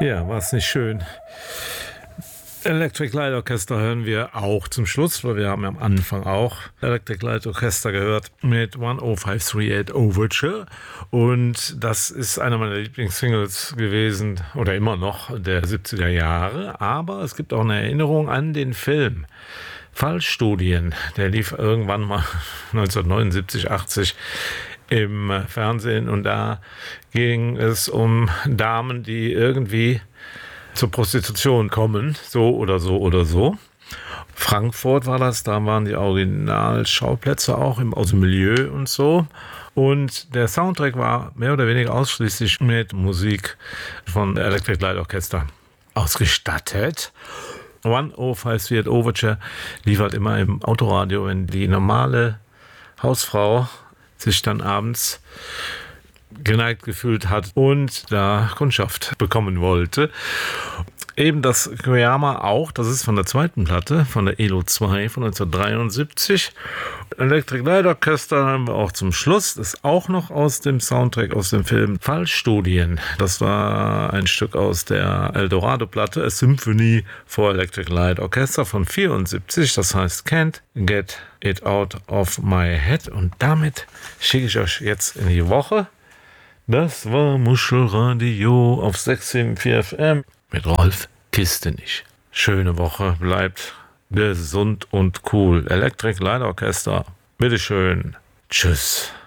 Ja, war es nicht schön. Electric Light Orchestra hören wir auch zum Schluss, weil wir haben ja am Anfang auch Electric Light Orchestra gehört mit 10538 Overture, und das ist einer meiner Lieblingssingles gewesen oder immer noch der 70er Jahre, aber es gibt auch eine Erinnerung an den Film Fallstudien, der lief irgendwann mal 1979, 80 im Fernsehen, und da ging es um Damen, die irgendwie zur Prostitution kommen, so oder so oder so. Frankfurt war das, da waren die Originalschauplätze auch aus dem Milieu und so. Und der Soundtrack war mehr oder weniger ausschließlich mit Musik von Electric Light Orchestra ausgestattet. 10538 Overture lief halt immer im Autoradio, wenn die normale Hausfrau sich dann abends geneigt gefühlt hat und da Kundschaft bekommen wollte. Eben das Koyama auch, das ist von der zweiten Platte, von der ELO 2 von 1973. Electric Light Orchestra haben wir auch zum Schluss, das ist auch noch aus dem Soundtrack aus dem Film Fallstudien. Das war ein Stück aus der Eldorado-Platte, A Symphony for Electric Light Orchestra von 74, das heißt Can't Get It Out of My Head, und damit schicke ich euch jetzt in die Woche. Das war Muschelradio auf 674 FM mit Rolf Kistenich. Schöne Woche, bleibt gesund und cool. Electric Light Orchestra, bitteschön. Tschüss.